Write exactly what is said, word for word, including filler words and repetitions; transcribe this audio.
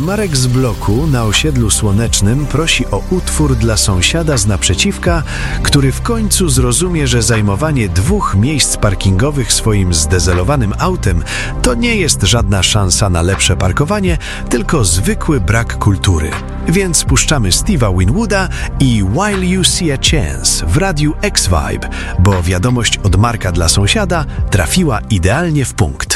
Marek z bloku na osiedlu Słonecznym prosi o utwór dla sąsiada z naprzeciwka, który w końcu zrozumie, że zajmowanie dwóch miejsc parkingowych swoim zdezelowanym autem to nie jest żadna szansa na lepsze parkowanie, tylko zwykły brak kultury. Więc puszczamy Steve'a Winwooda i While You See a Chance w radiu X-Vibe, bo wiadomość od Marka dla sąsiada trafiła idealnie w punkt.